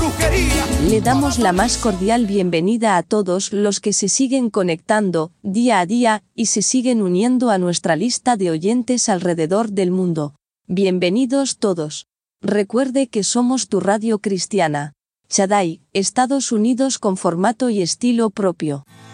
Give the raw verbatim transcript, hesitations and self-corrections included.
brujería. Le damos la más cordial bienvenida a todos los que se siguen conectando día a día y se siguen uniendo a nuestra lista de oyentes alrededor del mundo. Bienvenidos todos. Recuerde que somos tu radio cristiana. Shaddai, Estados Unidos con formato y estilo propio.